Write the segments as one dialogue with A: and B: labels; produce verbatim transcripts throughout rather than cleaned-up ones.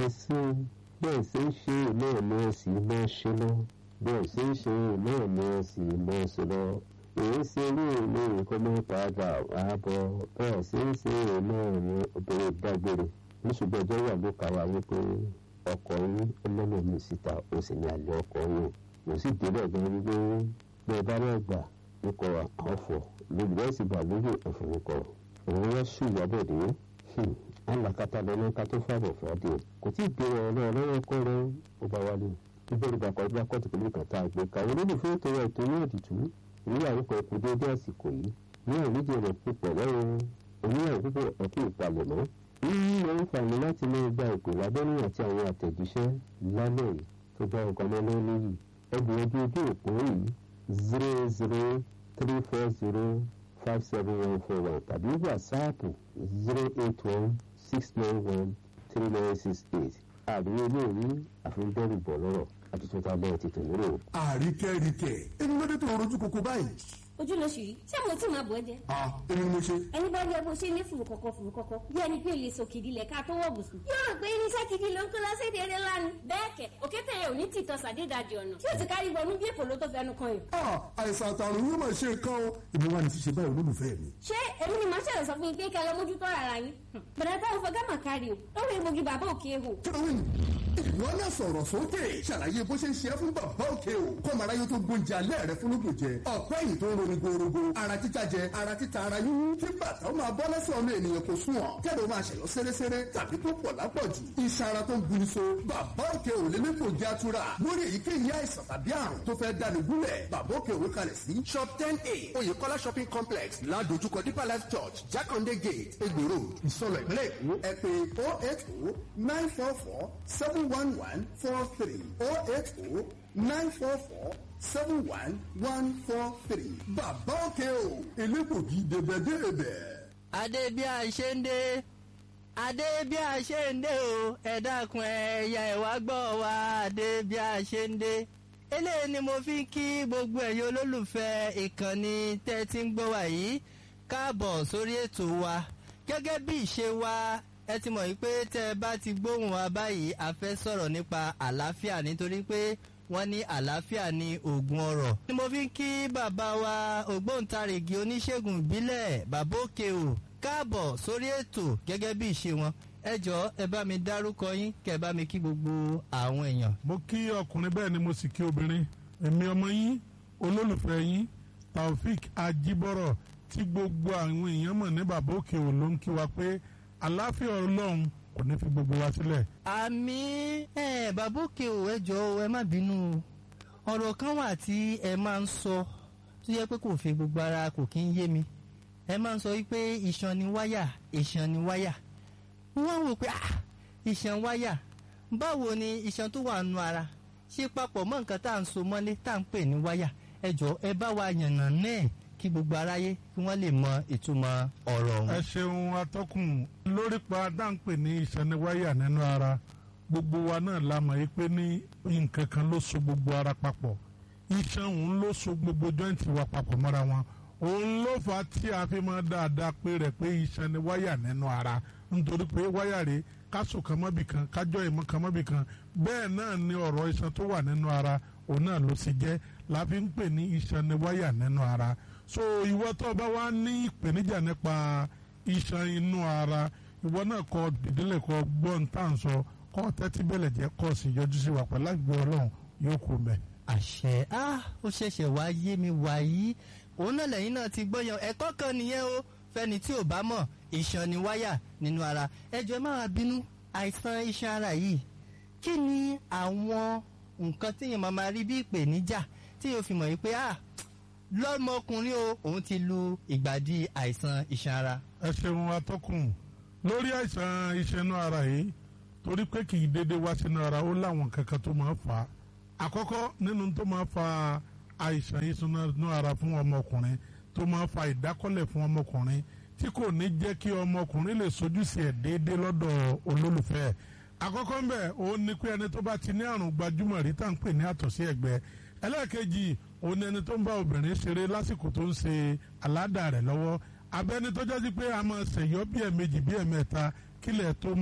A: ẹ̀sìn bẹ́ẹ̀ ṣe ń ṣe náà ni ẹ sì máa ṣe lọ bẹ́ẹ̀ ṣe ń ṣe náà ni ẹ sì máa ṣe lọ èyí ṣe ní ìlú ìkọ́mọ́ padà ààbọ̀ bẹ́ẹ̀ ṣe ń ṣe náà ni obìnrin dágbére níṣùgbọ́n ọjọ́ wà ló kà wá wípé ọkọ̀ yín ọlọ́nà mi síta ó sì ní àlẹ́ ọkọ̀ yín kò sì débẹ̀ gan wípé bẹ́ẹ̀ bá rẹ̀ gbà níkọ̀ àwọn fọ̀ lóògbé sì gbà lójú ẹ̀fọ́ níkọ̀ òun wọ́n ṣùgbọ́n bọ̀dé alàkàtà lọ́nà ká tó fàbọ̀ fàdé kò tí ì bèrè ọ̀rọ̀ ọlọ́wọ́ kọ́ rẹ ó bá wálé bíbélì bàkọ́ bí akọ́tù pẹ̀lú ìkàtà àgbè kàwé olólùfẹ́ ètò rẹ̀ tó ní òdìtú ìyàwó kan kù déédé àsìkò yìí ní àlejò rẹ̀ púpọ̀ lọ́wọ́ oníyàwó púpọ̀ ẹ̀kú ìpalẹ̀mọ́ yíyí máa ń fààní láti máa gba ìpè lábẹ́nú àti àwọn àtẹ̀jíṣẹ́ lálẹ́ yìí tó bá ọkọ̀ ọmọ náà níyì ẹgbẹ̀rún ojú ojú òpó yìí zero zero three four zero five seven one four one tàbí wàsáàpù zero eight one six nine one three nine six eight àdúró olóòrí àfihàn bọ̀ lọ́rọ̀ àtúntò tá a bẹ̀rẹ̀ ti tẹ̀lé rò.
B: àríkẹ́ríkẹ́ ẹni lóde tó rojú koko báyìí.
C: ojú ló ṣì rí ṣé mo tí máa bọ̀ ẹ́ jẹ́.
B: a èmi ni mo ṣe.
C: ẹni bá rí ẹ bó ṣe ní fùrù kọ̀kọ̀ fùrù kọ̀kọ̀ bí ẹni pé lè so kìdí lẹ̀ ká tó wọ̀ bùsùn. yóò rò pé irinṣẹ́ kìdí ló ń kó lọ́sẹ̀ déédéé lánàá. bẹ́ẹ̀ kẹ̀ òkété yẹn ò ní tìtọ́ sàdédàjì ọ̀nà tí ó ti kárí wọnú bí èpò ló tó fẹnu kan yìí.
B: a àìsàn àtàrùn yóò máa ṣe nǹkan o èmi wà ní ti ṣe báyìí olólùfẹ́ mi.
C: ṣé èmi ni màá ṣẹlẹ̀ sọ fún yín pé kẹ́ lọ mójútó ara yín. bẹ̀rẹ̀ táwọn fọ gámà kárí o lórí egbògi bàbá òkè ehò.
B: kílówìn ìwọ náà sọ̀rọ̀ sókè ṣàlàyé bó ṣe ń ṣe é fún bàbá òkè o kọ́mọ aráyé tó gbóúnjẹ alẹ́ rẹ fún lóògùn jẹ ọ̀pẹ́ yìí tó ń roni gorogo ara títa jẹ ara títa ara yín kí bàtà ó máa bọ́ lẹ́sẹ̀ ọmọ ènìyàn kò sún ọ̀ kẹ́lẹ́ ó máa ṣẹ̀yọ́ sẹ́rẹ́sẹ́rẹ́ tàbí tó pọ̀ lápọ̀jù iṣan ara tó ń buni so bàbá òkè ò lè lẹ́kọ̀ọ́ jẹ́ àtúrà lórí èyíkéyìí àìsàn tàbí àrùn tó fẹ́ dáni gúnlẹ̀ bàbá òkè òwe kalẹ̀ sí shop ten a oyèkọ́lá shopping complex ládojúkọ deeper life church jákàndé gate egbò road ìsọlọ ìpínlẹ̀ èkó ẹ pè oh eight oh nine four four seven one one four three oh eight oh nine four four seven one one four three bàbá òkè o elégbògi dèbẹ̀dèbẹ̀.
D: adé bí a ṣe ń dé adé bí a ṣe ń dé o ẹ dákun ẹ̀yà ẹ̀wá gbọ́ wa adé bí a ṣe ń dé eléyìí ni mo fi ń kí gbogbo ẹ̀yin olólùfẹ́ ìkànnì tẹ́ ti ń gbọ́ wa yìí káàbọ̀ sórí ètò wa gẹ́gẹ́ bí ìṣe wa ẹ ti mọ̀ yìí pé tẹ́ ẹ bá ti gbóhùn wa báyìí a fẹ́ sọ̀rọ̀ nípa àlàáfíà nítorí pé wọ́n ní àlàáfíà ní oògùn ọrọ̀. ni mo fi ń kí bàbá wa ògbóǹtarìgì oníṣègùn ìbílẹ̀ bàbá òkè o káàbọ̀ sórí ètò gẹ́gẹ́ bí ìṣe wọn ẹ jọ̀ọ́ ẹ bá mi dárúkọ yín kẹ́ ẹ bá mi kí gbogbo àwọn èèyàn.
E: mo kí ọkùnrin bẹ́ẹ̀ ni mo sì kí obìnrin èmi ọmọ yín olólùfẹ́ yín Taofik Ajibọrọ tí gbogbo àwọn èèyàn mọ̀ ní bàbá òkè o ló ń kí wa pé àlàáfíà Ọlọ́run kò ní fi gbogbo wa sílẹ̀.
D: àmín ẹ bàbá òkè o ẹ jọ̀ọ́ ẹ má bínú ọ̀rọ̀ kan wà tí ẹ máa ń sọ tó yẹ pé kò fi gbogbo ara kò kí ń yé mi ẹ máa ń sọ wípé iṣan ni wáyà iṣan ni wáyà wọ́n wò pé ah iṣan wáyà báwo ni iṣan tó wà nù ara ṣe papọ̀ mọ́ nǹkan tá à ń so mọ́lé tá à ń pè ní wáyà ẹ jọ̀ọ́ ẹ bá wa yànnà náà kí gbogbo aráyé kí wọ́n lè mọ ìtumọ̀ ọ̀rọ̀ ọ̀hún.
E: ẹ ṣeun atọ́kùn lórí pa dáńpẹ́ ní ìṣẹ́niwáyà nínú ara gbogbo wa náà la mọ̀ yí pé ní nǹkan kan ló so gbogbo ara papọ̀ iṣan òun ló so gbogbo jọ́ǹtì wa papọ̀ mọ́ra wọn òun ló fà á tí a fi máa dáadáa pé rẹ̀ pé ìṣẹ́niwáyà nínú ara nítorí pé wáyà rèé káṣù kan mọ́bì kan kájọ́ ìmọ̀ kan mọ́bì kan bẹ́ẹ̀ náà ni ọ̀rọ̀ iṣan tó wà nínú ara òun náà ló sì jẹ́ la fi ń pè ní ìṣẹ́niwáyà nínú ara so ìwọ tó bá wá ní ìpèníjà nípa iṣan inú ara ìwọ náà kọ dìdílé kọ gbọ́n tá à ń sọ kọ́ tẹ́tí bẹ̀lẹ̀ jẹ́ kọ́ sí yọjú sí wa pẹ̀lú àgbẹ̀ ọlọ́run yóò kú mẹ́.
D: àṣẹ á ó ṣẹ̀ṣẹ̀ wá yé mi wàyí òun náà lẹ́yìn náà ti gbọ́yàn ẹ̀kọ́ kan nìyẹn o fẹ́ni tí ò bá mọ̀ iṣan ni wáyà nínú ara ẹjọ́ má wá bínú àìsàn iṣan ara yìí kí ni àwọn nǹkan tíyẹn máa máa rí bí ìpèníjà tí yóò fi mọ̀ yìí pé ah lọ́mọkùnrin o òun ti lu ìgbàdí àìsàn iṣan ara.
E: ẹ ṣeun atọ́kùn lórí àìsàn iṣan inú ara yìí torí pé kì í dédé wá sínú ara ó láwọn kankan tó máa fà á àkọ́kọ́ nínú tó máa fa àìsàn iṣan inú ara fún ọmọkùnrin tó máa fa ìdákọ́lẹ̀ fún ọmọkùnrin tí kò ní jẹ́ kí ọmọkùnrin lè sojúṣe ẹ̀ déédéé lọ́dọ̀ olólùfẹ́ ẹ̀ àkọ́kọ́ ń bẹ̀ òun ni pé ẹni tó bá ti ní àrùn gbajúmọ̀ rí tá à ń pè ní àtọ̀sí ẹ̀gbẹ́ ẹlẹ́ẹ̀kejì òun ni ẹni tó ń bá obìnrin ṣeré lásìkò tó ń ṣe aládàá rẹ̀ lọ́wọ́ abẹ́ni tó jẹ́ sí pé a máa ṣèyọ́ bí ẹ̀mejì bí ẹ̀mẹ́ta kílẹ̀ tó mọ́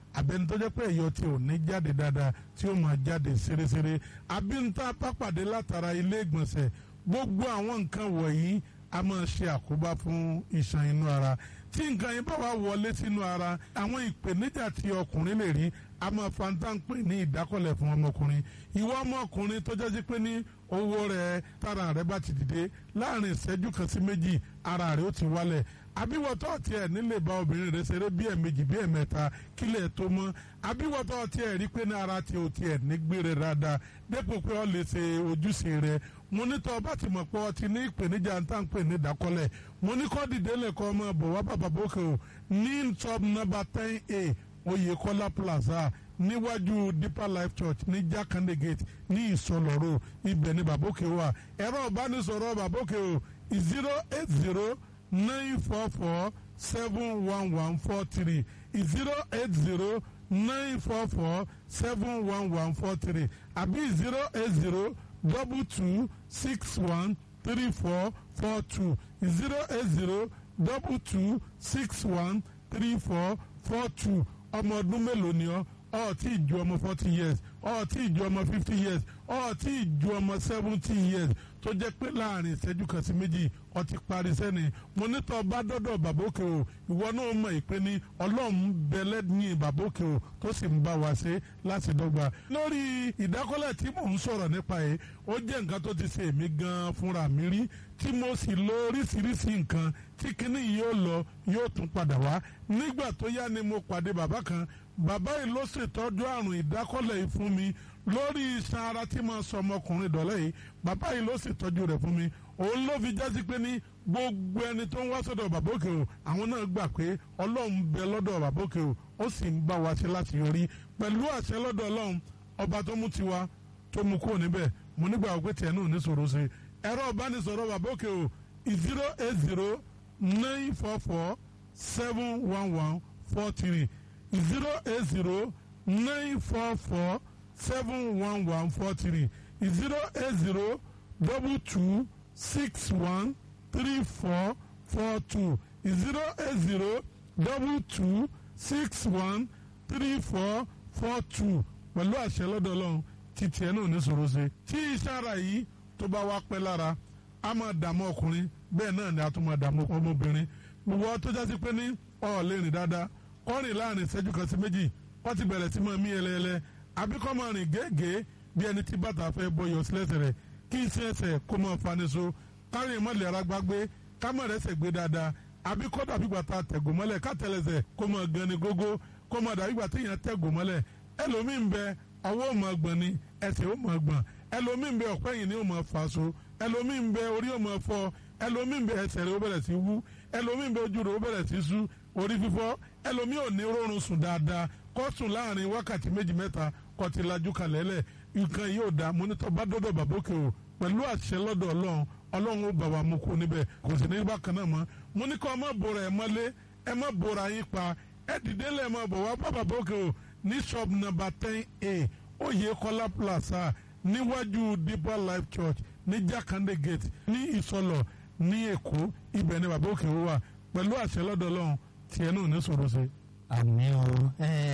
E: àbẹni tó jẹ́ pé ẹ̀yọ̀ tí ò ní jáde dáadáa tí ó máa jáde ṣeréṣeré àbí ń tá a bá pàdé látara ilé ìgbọ̀nsẹ̀ gbogbo àwọn nǹkan wọ̀nyí a máa ṣe àkóbá fún iṣan inú ara tí nǹkan yẹn bá wà wọlé sínú ara àwọn ìpèníjà tí ọkùnrin lè rí a máa fa tá ń pè ní ìdákọ̀lẹ̀ fún ọmọkùnrin ìwọ ọmọkùnrin tó jẹ́ sí pé ní owó rẹ̀ tára rẹ̀ bá ti dìde láàrin ìṣẹ́jú kan sí méjì ara rẹ̀ ó ti wálẹ̀ àbíwọ̀tọ́ tiẹ̀ nílé bá obìnrin rẹ̀ ṣeré bí ẹ̀mejì bí ẹ̀mẹ́ta kílẹ̀ tó mọ́ àbíwọ̀tọ́ tiẹ̀ rí pé ní ara tí o tiẹ̀ ní gbére dáadáa dépò pé o lè ṣe ojúṣe rẹ̀ mo ní tọ́ bá ti mọ̀ pé o ti ní ìpèníjà ń tàn pè ní ìdákọ́lẹ̀ mo ní kọ́ dìde lẹ́kọ́ ọmọ bọ̀ wá bàbá bókè o ní top number ten a Oyèkọ́lá plaza níwájú Deeper Life Church ní Jakande Gate ní Ìsọlọ́rọ̀ ibẹ̀ ní bàbókè wà ẹ̀rọ ìbánisọ̀rọ̀ bàbókè o zero eight zero nine four four seven one one four three zero eight zero nine four four seven one one four three àbí zero eight zero double two six one three four four two zero eight zero double two six one three four four two ọmọ ọdún mélòó ni ọ ọ tí ì ju ọmọ forty years ọ tí ì ju ọmọ fifty years ọ tí ì ju ọmọ seventy years tó jẹ́ pé láàrin ìṣẹ́jú kan sí méjì ọ ti parí sẹ́ni mo ní tọ́ bá dọ́dọ̀ bàbókè o ìwọ náà mọ̀ ìpè ní ọlọ́run bẹ̀lẹ́ ní bàbókè o tó sì ń bá wa ṣe láti dọ́gba. lórí ìdákọ́lẹ̀ tí mò ń sọ̀rọ̀ nípa yìí ó jẹ́ nǹkan tó ti ṣe èmi gan-an fúnra mi rí tí mo sì lo oríṣiríṣi nǹkan tí kinní yóò lọ yóò tún padà wá nígbà tó yá ni mo pàdé bàbá kan bàbá yìí ló ṣètọ́jú àrùn ìdákọ́lẹ̀ yìí fún mi lórí iṣan ara tí mo sọ ọmọkùnrin dọ̀lẹ́ yìí bàbá yìí ló ṣètọ́jú rẹ̀ fún mi òun ló fi jásí pé ní gbogbo ẹni tó ń wá sọ́dọ̀ bàbá òkè o àwọn náà gbà pé ọlọ́run bẹ lọ́dọ̀ bàbá òkè o ó sì ń bá wa ṣe láti yọrí pẹ̀lú àṣẹ lọ́dọ̀ ọlọ́run ọba tó mú tiwa tó mú kúrò níbẹ̀ mo nígbà pé tiẹ̀ náà ní sọ̀rọ̀ ṣe ẹ̀rọ ìbánisọ̀rọ̀ bàbá òkè o zero eight zero nine four four seven one one four three zero eight zero nine four four seven one one four three zero eight zero double two six one three four four two zero eight zero double two six one three four four two pẹ̀lú àṣẹ lọ́dọ̀ ọlọ́run títí ẹ̀ náà ní sọ̀rọ̀ ṣe tí iṣẹ́ ara yìí tó bá wá pẹ́ lára a máa dààmú ọkùnrin bẹ́ẹ̀ náà ni a tún máa dààmú ọmọbìnrin gbogbo tó jásí pé ní ọ̀ lè rìn dáadáa kọ́ rìn láàrin ìṣẹ́jú kan sí méjì wọ́n ti bẹ̀rẹ̀ sí máa mí ẹlẹ́ẹlẹ́ àbí kọ́ máa rìn gẹ́gẹ́ bí ẹni tí bàtà fẹ́ bọyọ̀ sílẹ̀sẹ̀ rẹ̀ kí iṣẹ́ ẹsẹ̀ kó máa faniṣo kárí ìmọ̀lẹ̀ ara gbágbé kámọ̀ rẹ̀ ṣẹ̀ gbé dáadáa àbí kọ́ dàbí gbàtà tẹ̀gò mọ́lẹ̀ kátẹ́lẹsẹ̀ kó máa gan ni gógó kó máa dàbí gbàtà èèyàn tẹ̀gò mọ́lẹ̀ ẹlòmíín bẹ ọwọ́ ò máa gbọ̀n ni ẹsẹ̀ ò máa gbọ̀n ẹlòmíín bẹ ọ̀pẹ́ yìí ni ò máa fà so ẹlòmíín bẹ orí ò máa fọ́ ẹlòmíín bẹ ẹsẹ̀ rẹ̀ ó bẹ̀rẹ̀ sí wú ẹlòmíín bẹ ojú rẹ̀ ó bẹ̀rẹ̀ sí sú orí fífọ́ ẹlòmíín ò ní rọrùn sùn dáadáa kó sùn láàrin wákàtí méjì mẹ́ta kó ti lajú kalẹ̀ lẹ̀ nǹkan yìí ò dáa mo ní tó bá dọ́dọ̀ bàbókè o pẹ̀lú àṣẹ lọ́dọ̀ ọlọ́run ọlọ́run ó bà wá mú kó níbẹ̀ kò sì ní bákan náà mọ́ mo ní kó ẹ má bora ẹ mọ́lé ẹ má bora yín pa ẹ dìde lẹ̀ mọ́ bọ̀ wá bá bàbókè o ní shop number ten a Oyèkọ́lá plaza níwájú Deeper Life Church ní Jakande Gate ní Ìsọlọ̀ ní Èkó ibẹ̀ ni bàbókè o wà pẹ̀lú àṣẹ lọ́dọ̀ ọlọ́run tiẹ̀ náà ní sọ̀rọ̀ sí.
D: àmì o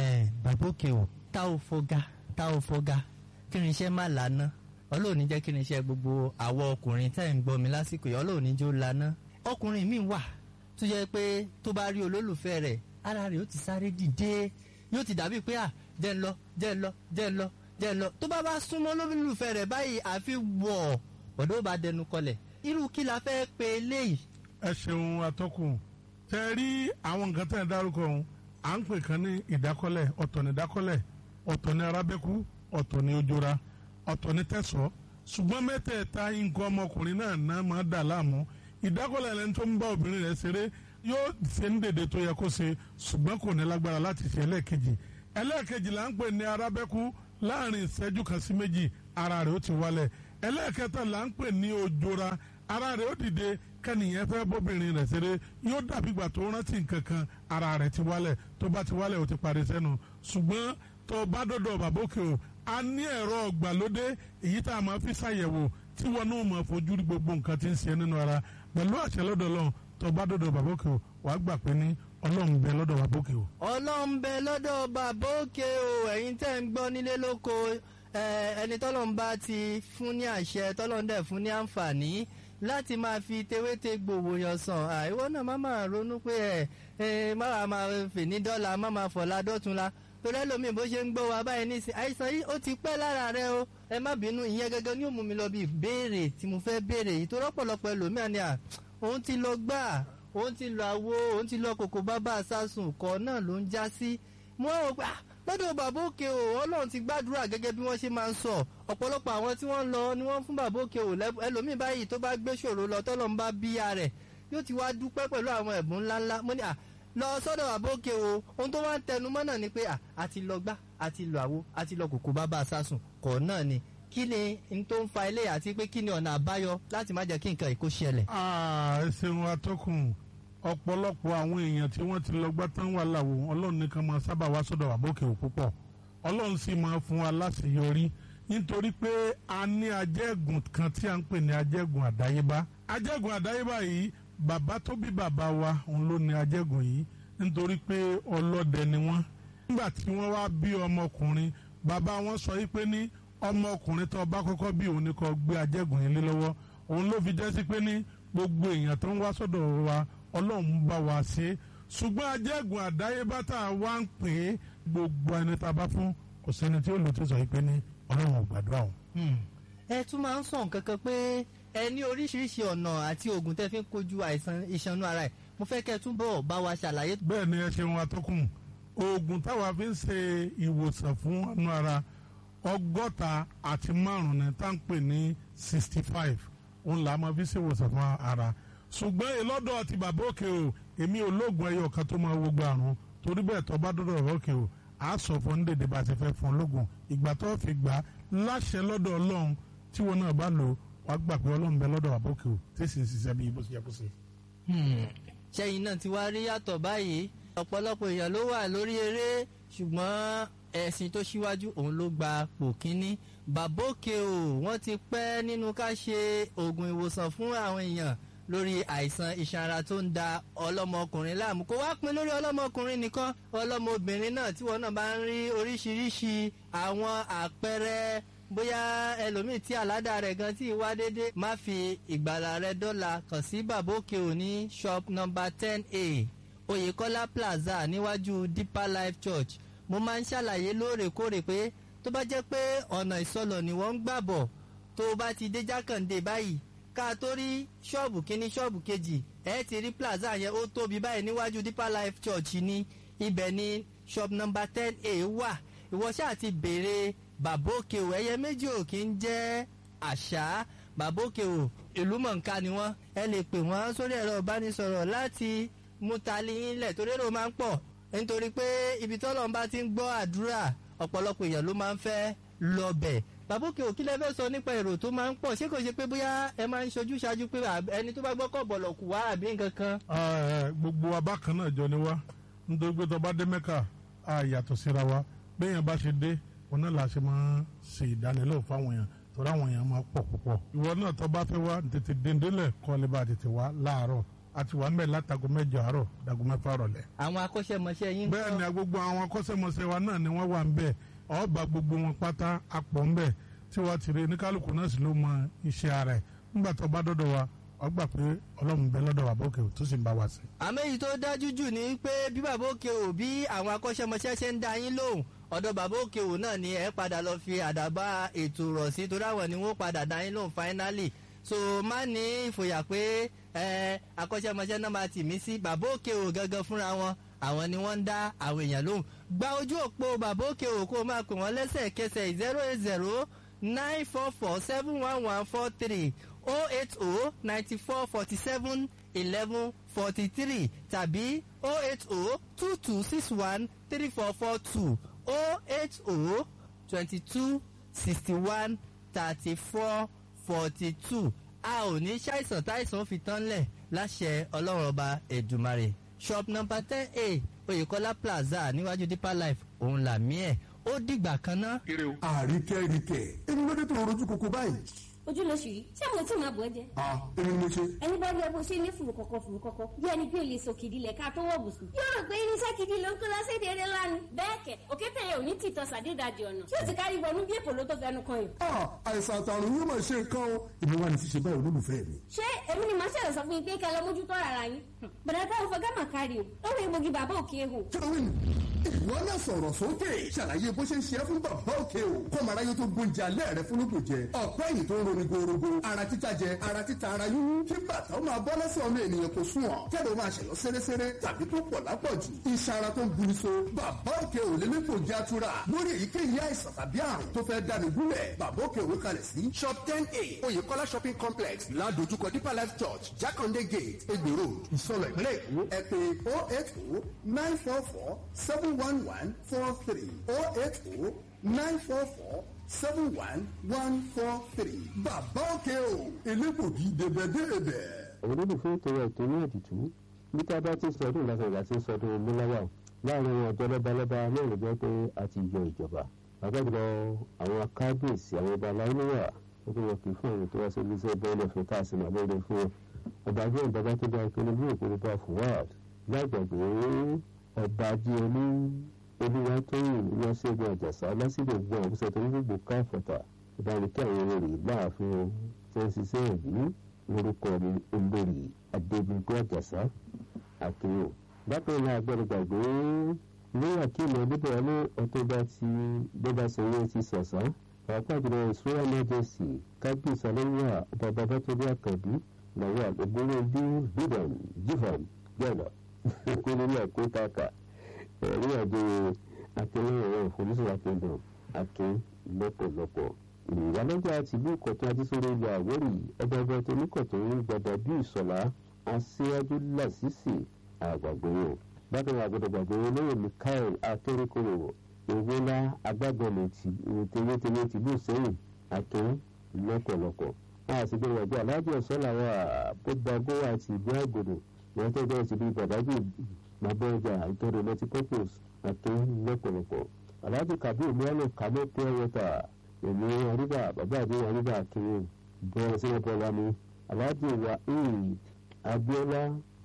D: bàbókè o tá ò fọgá tá ò fọgá kí ni iṣẹ́ má lànà ọlọ́ọ̀ni jẹ́ kí ni iṣẹ́ gbogbo àwọn ọkùnrin tẹ́ ń gbọ́ mi lásìkò yìí ọlọ́ọ̀ni jó lànà ọkùnrin mi wà tó jẹ́ pé tó bá rí olólùfẹ́ rẹ̀ ara rẹ̀ ó ti sáré dìde yóò ti dàbí pé à jẹ́ ń lọ jẹ́ ń lọ jẹ́ ń lọ jẹ́ ń lọ tó bá bá súnmọ́ olólùfẹ́ rẹ̀ báyìí àfi wọ̀ ọ̀dọ́ bá dẹnu kọlẹ̀ irú kí la fẹ́ pe eléyìí.
E: ẹ ṣeun atọ́kùn tẹ rí àwọn nǹkan tẹ̀ ń dárúkọ ọ̀hún à ń pè kan ní ìdákọ́lẹ̀ ọ̀tọ̀ ní ìdákọ́lẹ̀ ọ̀tọ̀ ní arábẹ́kú ọ̀tọ̀ ní ojora ọ̀tọ̀ ní tẹ̀sọ́ ṣùgbọ́n mẹ́tẹ̀ẹ̀ta nǹkan ọmọkùnrin náà náà máa dà láàmú ìdákọ́lẹ̀ lẹ́ni tó ń bá obìnrin rẹ̀ ṣeré yóò ṣe ń dèdè tó yẹ kó ṣe ṣùgbọ́n kò ní lágbára láti ṣe ẹlẹ́ẹ̀kejì ẹlẹ́ẹ̀kejì là ń pè ní arábẹ́kú láàrin ìṣẹ́jú kan sí méjì ara rẹ̀ ó ti wálẹ̀ ẹlẹ́ẹ̀kẹta là ń pè ní ojora ara rẹ̀ ó dìde kẹ́nìyẹn fẹ́ bóbìnrin rẹ̀ ṣeré yóò dàbí ìgbà tó rántí nǹkan kan ara rẹ̀ ti wálẹ̀ tó bá ti wálẹ̀ ó ti parí sẹ́nu ṣùgbọ́n tó bá dọ́dọ̀ bàbókè o a ní ẹ̀rọ ọ̀gbàlódé èyí tá a máa fi ṣàyẹ̀wò tí wọn náà máa fojú rí gbogbo nǹkan tí ń ṣe nínú ara pẹ̀lú àṣẹ lọ́dọ̀ Ọlọ́run tó bá dọ́dọ̀ bàbókè o wàá gbà pé ní ọlọ́run bẹ lọ́dọ̀ bàbá òkè o.
D: ọlọ́run bẹ lọ́dọ̀ bàbá òkè o ẹ̀yin tẹ́ ń gbọ́ nílé lóko ẹni tọ́lọ́run bá ti fún ní àṣẹ tọ́lọ́run dẹ̀ fún ní àǹfààní láti máa fi tewéte gbòòwò yàn sàn àìwọ náà má máa ronú pé ẹ ẹ má máa fè ní dọ́là má máa fọ̀la dọ́tunla torí ẹlòmíì bó ṣe ń gbọ́ wa báyìí ní àìsàn yìí ó ti pẹ́ lára rẹ o ẹ má bínú ìyẹn gẹ́gẹ́ ní ó mú mi lọ bí ìbéèrè tí mo fẹ́ béèrè yìí tó rọ́pọ̀lọpọ̀ ẹlòmíà ni à òun ti lọ gbà òun ti lọ àwo òun ti lọ kòkó bábà sásùn kọ́ náà ló ń já sí mo rò pé lọ́dọ̀ bàbá òkè o ọlọ́run ti gbàdúrà gẹ́gẹ́ bí wọ́n ṣe máa ń sọ ọ̀pọ̀lọpọ̀ àwọn tí wọ́n ń lọ ni wọ́n fún bàbá òkè o ẹlòmíì báyìí tó bá gbé ṣòro lọ tọ́lọ́ ń bá bíya rẹ̀ yóò ti wá dúpẹ́ pẹ̀lú àwọn ẹ̀bùn ńláńlá mo ní à lọ sọ́dọ̀ bàbá òkè o ohun tó wá ń tẹnu mọ́ náà ni pé à àti lọ gbá àti lọ àwo àti lọ kòkó bàbá sásùn kọ̀ náà ni kí ni n tó ń fa ilé àti pé kí ni ọ̀nà àbáyọ láti má jẹ́ kí nǹkan ìkó ṣẹlẹ̀.
E: ẹ ṣeun atọ́kùn ọ̀pọ̀lọpọ̀ àwọn èèyàn tí wọ́n ti lọ gbá tán wà láwo ọlọ́run nìkan máa sábà wá sọ́dọ̀ bàbá òkè o púpọ̀ ọlọ́run sì máa fún wa láṣeyọrí nítorí pé a ní ajẹ́gùn kan tí a ń pè ní ajẹ́gùn àdáyébá ajẹ́gùn àdáyébá yìí bàbá tó bí bàbá wa òun ló ní ajẹ́gùn yìí nítorí pé ọlọ́dẹ ni wọ́n nígbà tí wọ́n wá bí ọmọkùnrin bàbá wọn sọ yìí pé ní ọmọkùnrin tó bá kọ́kọ́ bí òun ni kó gbé ajẹ́gùn yìí lé lọ́wọ́ òun ló fi jẹ́ sí pé ní gbogbo èèyàn tó ń wá sọ́dọ̀ wa ọlọ́run bá wa ṣe ṣùgbọ́n ajẹ́gùn àdáyébá tá a wá ń pè é gbogbo ẹni tá a bá fún kò sẹ́ni tí ó lò tó sọ yìí pé ní ọlọ́run ò gbàdúrà o.
D: ẹ tún máa ń sọ nǹkan kan pé ẹ ní oríṣiríṣi ọ̀nà àti oògùn tẹ́ fi ń kojú àìsàn ìṣanú ara ẹ̀ mo fẹ́ kẹ́ ẹ túbọ̀ bá wa ṣàlàyé.
E: bẹ́ẹ̀ ni ẹ ṣeun atọ́kùn oògùn táwa fi ń ṣe ìwòsàn fún ọ̀nà ara ọgọ́ta àti márùn-ún ní tá à ń pè ní sixty five òun là á máa fi ṣe ìwòsàn fún ara ṣùgbọ́n ìlọ́dọ̀ ti bàbá òkè o èmi ò lóògùn ẹyọ kan tó máa wo gbà àrùn torí bẹ́ẹ̀ tó bá dọ́dọ̀ bàbá òkè o a sọ fún dédé bá ti fẹ́ fún lóògùn ìgbà tó fi gbà láṣẹ lọ́dọ̀ ọlọ́run tí wọn náà bá lò wá gbà pé ọlọ́run bẹ lọ́dọ̀ bàbá òkè o tí sì ń ṣiṣẹ́ bí ibo ṣe yẹ kó ṣe.
D: ṣẹ́yìn náà ti wá rí yàtọ̀ báyìí ọ̀pọ̀lọpọ̀ èèyàn ló wà lórí eré ṣùgbọ́n ẹ̀sìn tó ṣíwájú òun ló gba pò kínní bàbá òkè o wọ́n ti pẹ́ nínú ká ṣe oògùn ìwòsàn fún àwọn èèyàn lórí àìsàn iṣan ara tó ń da ọlọ́mọkùnrin láàmú kó wá pin lórí ọlọ́mọkùnrin nìkan ọlọ́mọbìnrin náà tí wọn náà bá ń rí oríṣiríṣi àwọn àpẹẹrẹ bóyá ẹlòmíì tí àládà rẹ̀ gan tí wá dédé má fi ìgbàlà rẹ̀ dọ́là kàn sí bàbá òkè o ní shop number ten a Oyèkọ́lá Plaza níwájú Deeper Life Church mo máa ń ṣàlàyé lóòrèkóòrè pé tó bá jẹ́ pé ọ̀nà ìsọlọ̀ ni wọ́n ń gbà bọ̀ tó o bá ti dé Jákàndé báyìí ká tó rí ṣọ́ọ̀bù kínní ṣọ́ọ̀bù kejì ẹ ti rí plaza yẹn ó tóbi báyìí níwájú Deeper Life Church ní ibẹ̀ ní shop number ten a wà ìwọ ṣáà ti béèrè bàbá òkè o ẹyẹ méjì ò kí ń jẹ́ àṣà bàbá òkè o ìlú mọ̀ǹká ni wọ́n ẹ lè pè wọ́n sórí ẹ̀rọ ìbánisọ̀rọ̀ láti mú tali yín lẹ̀ torí èrò máa ń pọ̀ nítorí pé ibi tọ́lọ́run bá ti ń gbọ́ àdúrà ọ̀pọ̀lọpọ̀ èèyàn ló máa ń fẹ́ lọ bẹ̀ bàbá òkè o kí lẹ fẹ́ sọ nípa èrò tó máa ń pọ̀ ṣé kò ṣe pé bóyá ẹ máa ń ṣojú ṣáájú pé ẹni tó bá gbọ́ kọ̀ bọ̀lọ̀ kù wá àbí nǹkan kan.
E: gbogbo wa bákan náà jọ ni wá nítorí pé tó bá dé Mẹ́kà a yàtọ̀ síra wa béèyàn bá ṣe dé òun náà la ṣe máa ṣe ìdánilẹ́wò fáwọn èèyàn torí àwọn èèyàn máa pọ̀ púpọ̀. ìwọ náà tó bá fẹ́ wá tètè dèndélẹ̀ kọ́ lè bá tètè wá láàárọ̀ àti wà mẹ́ẹ̀ látago mẹ́jọ àárọ̀ dago mẹ́fà rọ̀lẹ́.
D: àwọn akọ́ṣẹ́mọṣẹ́ yín.
E: bẹ́ẹ̀ ni gbogbo àwọn akọ́ṣẹ́mọṣẹ́ wa náà ni wọ́n wà ń bẹ̀ ọba gbogbo wọn pátá apọ̀ ń bẹ̀ tí wàá ti rí oníkálukú náà sì ló mọ iṣẹ́ ara ẹ̀ nígbà tó bá dọ́dọ̀ wa wọ́n gbà pé ọlọ́run bẹ lọ́dọ̀ bàbá òkè tó sì ń bá wa sí.
D: àmọ́ èyí tó dájú jù ni pé bí bàbá òkè ò bí àwọn akọ́ṣẹ́mọṣẹ́ ṣe ń dá yín lóhùn ọ̀dọ̀ bàbá òkè ò náà ni ẹ padà lọ fi àdàbà ètò rọ̀ sí torí àwọn ni wọ́n padà dá yín lóhùn finally so má ní ìfòyà pé ẹ akọ́ṣẹ́mọṣẹ́ náà máa tì mí sí bàbá òkè ò gangan fúnra wọn àwọn ni wọ́n ń dá àwọn èèyàn lóhùn gba ojú òpó bàbá òkè ò kó máa pè wọ́n lẹ́sẹ̀kẹsẹ̀ zero eight zero nine four four seven one one four three oh eight oh ninety four forty seven eleven forty three tàbí oh eight oh two two six one three four four two oh eight oh twenty two sixty one thirty four forty two a ò ní ṣàìsàn táìsàn fi tán lẹ̀ láṣẹ ọlọ́run ọba Èdùmàrè shop number ten a Oyèkọ́lá Plaza níwájú Deeper Life òun làmí ẹ̀ ó dìgbà kan ná.
B: àríkẹ́ríkẹ́ èmi ló dé tó rojú koko báyìí.
C: ojú ló ṣì rí ṣé mo tí máa bọ̀ ẹ́ jẹ.
B: ah èmi ni mo ṣe.
C: ẹni bá rí ẹ bó ṣe ní fùrù kọ̀kọ̀ fùrù kọ̀kọ̀ bí ẹni pé lè sòkìdí lẹ̀ ká tó wọ̀ bùsùn. yóò rò pé irinṣẹ́ gidi ló ń kó lọ́sẹ̀dẹ̀ eré lánàá. bẹ́ẹ̀ kẹ̀ òkété yẹn ò ní tìtọ́ sàdédàjì ọ̀nà tí ó ti kárí wọnú bí èpò ló tó fẹnu kan yìí.
B: ah àìsàn àtàrùn yóò máa ṣe nǹkan o. ìbí wa ni ti ṣe báyìí olólùfẹ́ mi.
C: ṣé èmi ni màá ṣẹlẹ̀ sọ fún yín pé kẹ́ lọ mójútó ara yín. bàdà táwọn fọgá mà kárí o lọ́wọ́ egbògi bàbá òkè ehò.
B: kẹrin ìwọ náà sọ̀rọ̀ sókè ṣàlàyé bó ṣe ń ṣe é fún bàbá òkè o kọ́mọ aráyé tó gbóúnjẹ alẹ́ rẹ fún lóko jẹ ọ̀pẹ́ yìí tó ń roni gorogo ara títa jẹ ara títa ara yúnú kí bàtà ó máa bọ́ lẹ́sẹ̀ ọmọ ènìyàn kò sún ọ̀ kẹ́lẹ́ ó máa ṣẹ̀yọ́ sẹ́rẹ́sẹ́rẹ́ tàbí tó pọ̀ lápọ̀jù iṣan ara tó ń buru so bàbá òkè ò lè lẹ́kọ̀ọ́ jẹ́ àtúrà lórí èyíkéyìí àìsàn tàbí àrùn tó fẹ́ dáni gúnlẹ̀ bàbá òkè òwe kalẹ̀ sí shop ten a oyèkọ́lá shopping complex ládojúkọ deeper life church jákàndé gate egbè road ìsọlọ ìpínlẹ̀ èkó ẹ pè oh eight oh nine four four seven one one four three oh eight oh nine four four seven one one four three bàbá òkè o elégbògi dèbẹ̀dèbẹ̀.
A: àwọn olólùfẹ́ ètò ẹ̀tọ́ ní ètùtù níta bá ti sọdún lásán ìgbà tí ń sọdún múláwá láàrin ọjọ́ lọ́balọ́ba náà ló jẹ́ pé a ti yọ ìjọba àgbàjọ àwọn kábíyèsí àwọn ọba aláìníwà ó tó wọ́n kì í fún àwọn tó wá sí iléeṣẹ́ bọ́ọ̀lù ọ̀fẹ́ tá a sì máa lóore fún wọn ọba ajé ìbábá tó dá ìpinnu bí òkúrú bá fuwad lágbàgbé ọba ajé oní olúwatóyìn lọ́sẹ̀gbọ̀n àjàsá lásìkò gbọ́n òkúṣẹ́ tó ní gbogbo káfọ̀tà ìbánikẹ́ àwọn èrè láàfin tí wọ́n ṣiṣẹ́ ìlú lórúkọ olórí adébíyí àjàsá àkèyò bákan náà agbẹ́rẹ́ gbàgbé ní àkíyèmọ̀ níbẹ̀ ní ọ̀tọ́ba tí bọ́bá sẹ́yìn ti sọ̀sán pàápàá jùlọ ìṣúra emergency kábíyèsí alẹ́wà ọba babátọ́jú àkàbí làwọn àgbẹ̀gbọ́n bí bídàn jívan gbọ́dọ̀ kó nínú ẹ̀kọ́ kàkà ẹ̀rí àjọ akẹ́lẹ́yìn ẹ̀rọ ìfọ̀lùsọ̀ akẹ́dùn akẹ́ lọ́pọ̀lọpọ̀ ìyálọ́jà àti ìlú ìkọ̀tún adísọ́rọ̀ ilẹ̀ àwórì ọba ọba tó níkọ̀tún ń gbàdá bí ìsọ̀lá aṣíwájú làṣìṣì àgbàgbéyò bákan náà àgbàdo gbàgbéyò lóye Mikael akérèkọrò ìwélá agbábọ́ọ̀lù tewétewé tìlú sẹ́yìn akẹ́ lọ́pọ̀lọpọ̀ àṣìgbèrè ọjọ́ aláàjì ọ̀sán làwọn àbọ̀gbàgbó àti ìlú àgbòdò wọ́n tó bẹ́ẹ̀ ti bí bàdájì màbọ́ọ̀jà ìtọ́rọ̀ lọ́tí purpose akẹ́ lọ́pọ̀lọpọ̀ aláàjì kabir mọ́lẹ̀ kàmọ́ pure water èmi àríbà bàbá àdé àríbà akẹ́yẹ bọ́ọ̀lù sínú bọ́ọ̀lù mi aláàjì wa eid abiola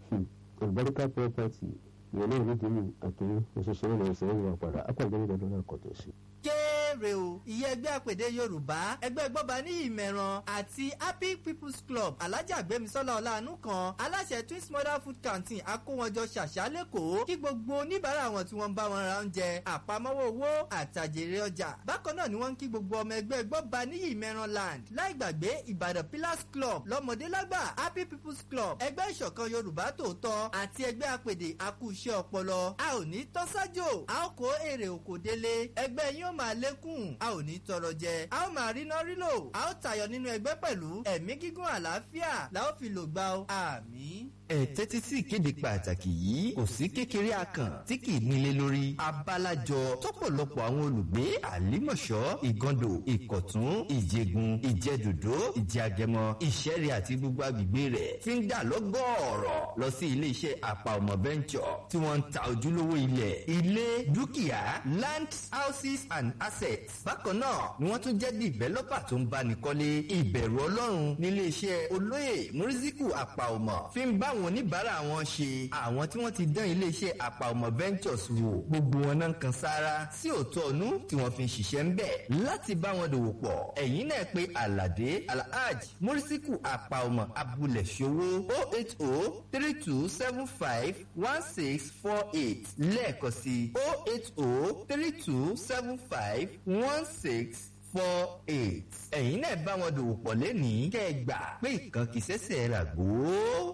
A: albarka property ìyẹn náà ní dèmí akẹ́yẹ oṣooṣù náà lọ́wọ́ sẹ́yìn wà padà apàgbẹ́ nígbà tó náà kọ̀ tó ṣe.
D: kéré o ìyẹn ẹgbẹ́ àpèdè yorùbá ẹgbẹ́ gbọ́ba ní ìmẹ̀ràn àti happy people's club alájà gbẹ̀mísọ́lá ọ̀làánú kan aláṣẹ twins mother food canteen akówọjọ ṣàṣà lẹ́kọ̀ọ́ kí gbogbo oníbàárà wọn tí wọ́n bá wọn ra oúnjẹ àpamọ́wọ́ owó àtàjèrè ọjà bákan náà ni wọ́n ń kí gbogbo ọmọ ẹgbẹ́ gbọ́ba ní ìmẹ̀ràn land láì gbàgbé ìbàdàn pillars club lọ́mọdé lágbà happy people's club ẹgbẹ́ ìṣọ̀kan yorùbá tòótọ́ àti ẹgbẹ́ àpèdè akúṣẹ́ ọpọlọ a ò ní tọ́sájò a ó kó èrè òkò délé ẹgbẹ́ yín ó máa lékún a ò ní tọrọ jẹ a ó máa rí náà rí lò a ó tayọ nínú ẹgbẹ́ pẹ̀lú ẹ̀mí gígùn àlàáfíà la ó fi lò gbà ó àmín.
F: ẹ tẹ́tí sí ìkéde pàtàkì yìí kò sí kékeré akàn tí kì í nílé lórí abalajọ tọ́pọ̀lọpọ̀ àwọn olùgbé àlímọ̀ṣọ́ ìgàndò ìkọ̀tún ìjẹ̀gùn ìjẹ̀dòdó ìjẹ̀àgẹmọ ìṣẹ̀rí àti gbogbo agbègbè rẹ̀ fi ń dà lọ́gọ́ọ̀rọ̀ lọ sí ilé iṣẹ́ àpà ọmọ venture tí wọ́n ń ta ojúlówó ilẹ̀ ilé dúkìá land houses and assets bákan náà ni wọ́n tún jẹ́ developer tó ń báni kọ́lé ìbẹ̀rù ọlọ́run nílé iṣẹ́ olóyè mùrísíkù àpà ọmọ fi ń bá àwọn oníbàárà wọn ṣe àwọn tí wọ́n ti dán iléeṣẹ́ àpàọmọ ventures wò gbogbo wọn náà kan sára sí òótọ́ ọ̀nú tí wọ́n fi ń ṣiṣẹ́ ń bẹ̀ láti bá wọn dòwò pọ̀ ẹ̀yin náà pé aládé alhaj murisiku àpàọmọ abúlé ṣòwò oh eight oh three two seven five one six four eight lẹ́ẹ̀kan sí oh eight oh three two seven five one six four eight ẹ̀yin náà bá wọn dòwò pọ̀ lẹ́nìí kẹ́ ẹ gbà pé ìkànkì sẹ́sẹ̀ rà gbó.